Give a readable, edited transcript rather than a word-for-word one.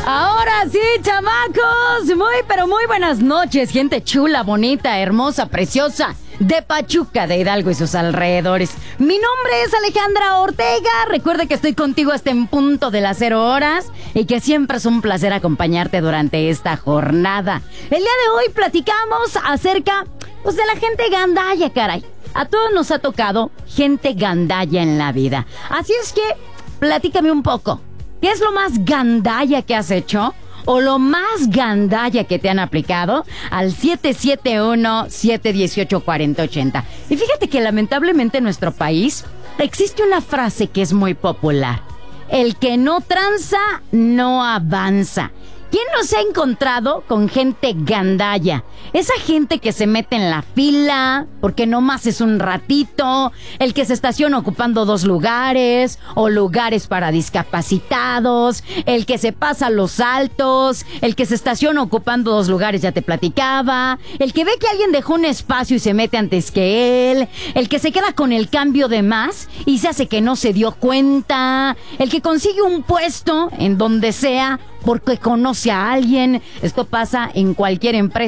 Ahora sí, chamacos, pero muy buenas noches, gente chula, bonita, hermosa, preciosa, de Pachuca, de Hidalgo y sus alrededores. Mi nombre es Alejandra Ortega, recuerda que estoy contigo hasta en punto de las 0 horas y que siempre es un placer acompañarte durante esta jornada. El día de hoy platicamos acerca, de la gente gandalla, caray. A todos nos ha tocado gente gandalla en la vida, así es que platícame un poco. ¿Qué es lo más gandalla que has hecho? ¿O lo más gandalla que te han aplicado? Al 771-718-4080. Y fíjate que lamentablemente en nuestro país existe una frase que es muy popular. El que no tranza, no avanza. ¿Quién no se ha encontrado con gente gandalla? Esa gente que se mete en la fila porque nomás es un ratito, el que se estaciona ocupando 2 lugares o lugares para discapacitados, el que se pasa los saltos, el que se estaciona ocupando 2 lugares, ya te platicaba, el que ve que alguien dejó un espacio y se mete antes que él, el que se queda con el cambio de más y se hace que no se dio cuenta, el que consigue un puesto en donde sea porque conoce a alguien. Esto pasa en cualquier empresa